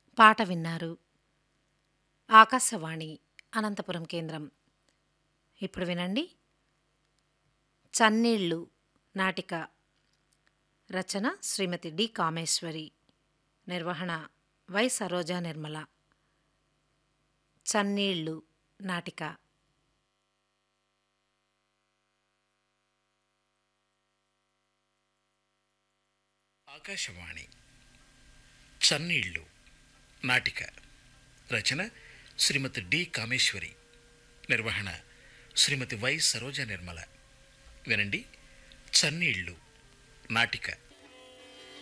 పాట విన్నారు. ఆకాశవాణి అనంతపురం కేంద్రం. ఇప్పుడు వినండి. చన్నీళ్ళు నాటిక. రచన శ్రీమతి డి కామేశ్వరి. నిర్వహణ వై సరోజా నిర్మల. చన్నీళ్ళు నాటిక. ఆకాశవాణి చన్నీళ్ళు నాటిక. రచన శ్రీమతి డి కామేశ్వరి. నిర్వహణ శ్రీమతి వై సరోజా నిర్మల. వినండి. చన్నీళ్ళు నాటిక.